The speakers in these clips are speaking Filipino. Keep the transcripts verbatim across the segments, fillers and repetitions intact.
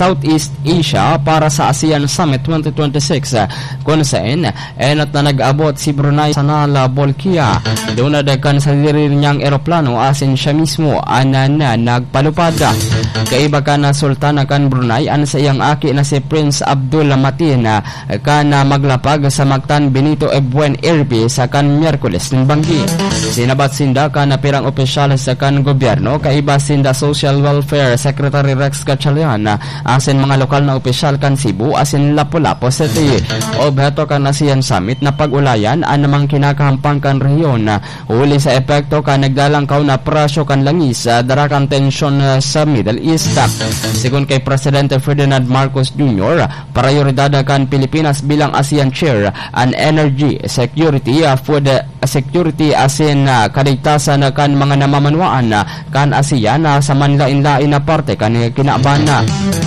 Southeast Asia para sa ASEAN Summit twenty twenty-six kung saan enot na nag-abot si Brunei sa Nala Bolkiah. Doon na dakan sa diri niyang eroplano asin siya mismo ana na nagpalupad. Kaiba ka na sultana kan Brunei an sa iyang aki na si Prince Abdul Matin ka na maglapag sa Mactan Benito Ebuen Airby sa kan Miyerkules ng Banggi. Sinabat sinda ka na pirang opisyal sa kan gobyerno kaiba sinda Social Welfare Secretary Rex Gatchalian asin mga lokal na opisyal kan Cebu asin Lapu-Lapu City. Obheto kan ASEAN Summit na pag-ulayan ang namang kinakahampang kan rehiyon huli sa epekto ka nagdalang kaw na prasyo kan langis darakan tensyon sa Middle East. Sigun kay Presidente Ferdinand Marcos Junior, prioridad kan Pilipinas bilang ASEAN Chair an energy, security, food security asin uh, kaligtasan kan mga namamanwaan kan ASEAN sa manlain-lain na parte kan kinabana.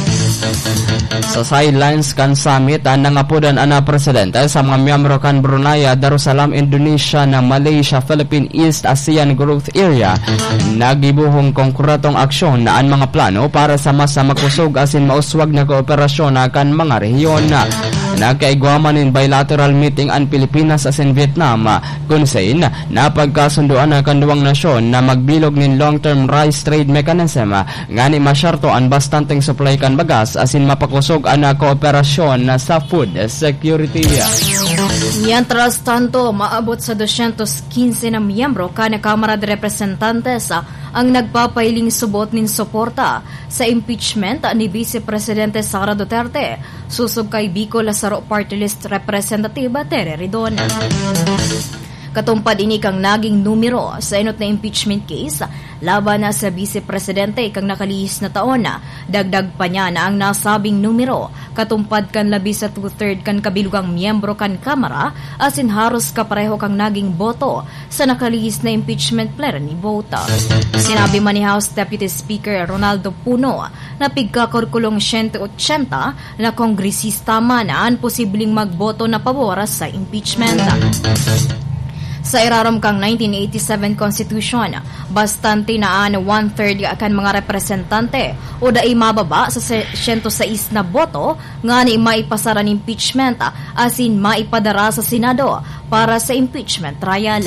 Sa sidelines kan summit ang nangapudan ana presidente sa mga miyembro kan Brunei, Darussalam, Indonesia na Malaysia, Philippine East ASEAN Growth Area nagibuhong konkretong aksyon na ang mga plano para sa mas makusog asin mauswag na kooperasyon kan mga rehiyon. Nagkaigwaman in bilateral meeting ang Pilipinas asin Vietnam kung saan napagkasunduan na kanduwang nasyon na magbilog nin long-term rice trade mechanism nga ni masyarto ang bastanteng supply kan bagas asin mapakusog ang kooperasyon sa food security. Mientras tanto, maabot sa two hundred fifteen na miyembro ka na Kamara de Representantes ang nagpapailing subot nin suporta sa impeachment ni Vice Presidente Sara Duterte susub kay Bicol Lazaro Party List Representative Tere Ridon. Katumpad ini kang naging numero sa enot na impeachment case laban na sa Vice Presidente kang nakalihis na taon na dagdag pa niya na ang nasabing numero katumpad kan labi sa two-third kan kabilugang miyembro kan Kamara asin haros kapareho kang naging boto sa nakalihis na impeachment plenary vote. Sinabi man ni House Deputy Speaker Ronaldo Puno na pigkakurkulong one hundred eighty na kongresista man ang posibleng magboto na pabor sa impeachment. Sa iraram kang nineteen eighty-seven Constitution, bastante naan one-third kan mga representante o dai mababa sa one hundred six na boto nga ni maipasara ng impeachment asin maipadara sa Senado para sa impeachment trial.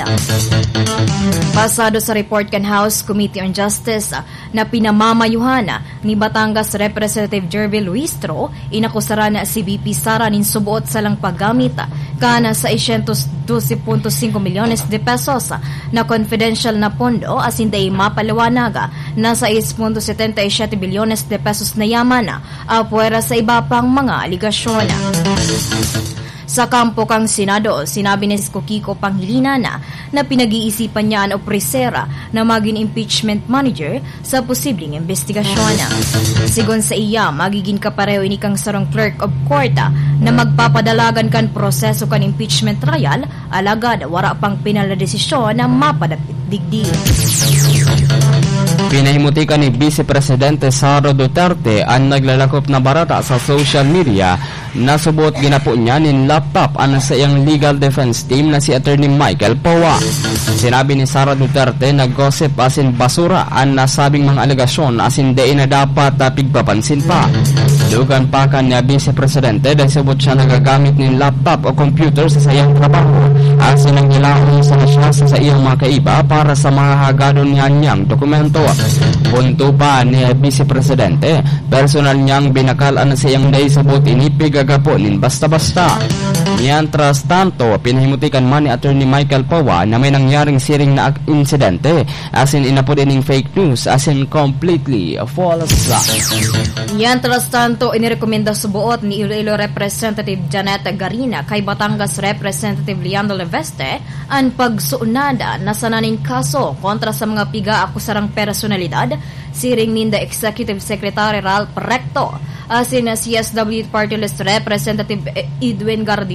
Pasado sa report kan House Committee on Justice na pinamamayuhan ni Batangas Representative Jervil Luistro, inakusara na si V P Sara nin subuot sa lang paggamit kana sa one hundred twelve point five milyones de pesos na confidential na pondo asin day mapaliwanaga na sa six point seven seven bilyones de pesos na yaman apuera sa iba pang mga aligasyon. Sa kampo kang Senado, sinabi ni Kiko Pangilinan na, na pinag-iisipan niya ang opresera na maging impeachment manager sa posibleng investigasyon. Sigon sa iya, magiging kapareho ini kang sarong clerk of court na magpapadalagan kan proseso kan impeachment trial alagad wara pang pinal na desisyon na mapadapit digdi. Pinahimutikan ni Vice Presidente Sara Duterte ang naglalakop na barata sa social media na subot ginapo niya nin laptop ang sa iyang legal defense team na si Attorney Michael Pawa. Sinabi ni Sara Duterte na gossip asin basura ang nasabing mga alegasyon asin di na dapat uh, pigpapansin pa. Dugan pa kan niya Vice Presidente dahil subot siya nagagamit nin laptop o computer sa iyang trabaho asin ang ilahon sa siya sa iyang mga kaiba para sa mga hagadon niya niyang dokumento. Punto pa ni Vice Presidente, personal niyang binakalaan sa iyang day sabot inipig agaponin basta-basta. Mientras tanto, pinahimutikan man ni Attorney Michael Pawa na may nangyaring siring na insidente asin inapod ining fake news asin completely false. Mientras tanto, inirekomenda subuot ni Iloilo Representative Janet Garina kay Batangas Representative Leandro Leveste ang pagsuunada na sananing kaso kontra sa mga piga-akusarang personalidad siring ninda Executive Secretary Ralph Recto asin si S W Party List Representative Edwin Gardi